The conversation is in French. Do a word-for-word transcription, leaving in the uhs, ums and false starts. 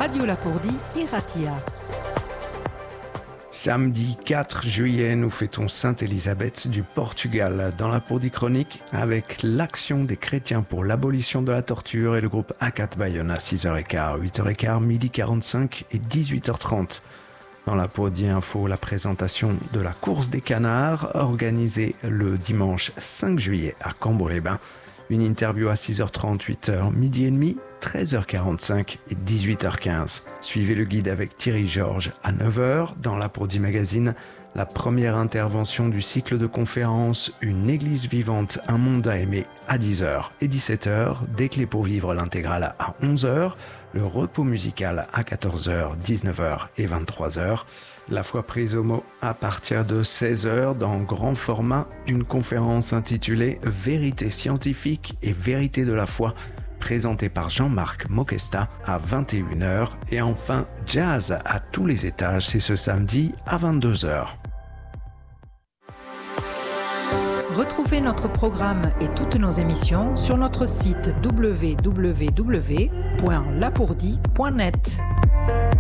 Radio Lapourdie, Iratia. Samedi quatre juillet, nous fêtons Sainte Élisabeth du Portugal dans la Lapourdie Chronique avec l'Action des chrétiens pour l'abolition de la torture et le groupe A quatre Bayonne à six heures quinze, huit heures quinze, midi quarante-cinq et dix-huit heures trente. Dans la Lapourdie Info, la présentation de la course des canards organisée le dimanche cinq juillet à Cambo-les-Bains. Une interview à six heures trente, huit heures, midi et demi, treize heures quarante-cinq et dix-huit heures quinze. Suivez le guide avec Thierry Georges à neuf heures dans la Lapourdie Magazine. La première intervention du cycle de conférences Une église vivante, un monde à aimer à dix heures et dix-sept heures. Des clés pour vivre l'intégrale à onze heures. Le repos musical à quatorze heures, dix-neuf heures et vingt-trois heures. La foi prise au mot à partir de seize heures dans grand format, une conférence intitulée Vérité scientifique et vérité de la foi, présentée par Jean-Marc Moquesta à vingt et une heures. Et enfin, jazz à tous les étages, c'est ce samedi à vingt-deux heures. Retrouvez notre programme et toutes nos émissions sur notre site w w w point lapourdie point net.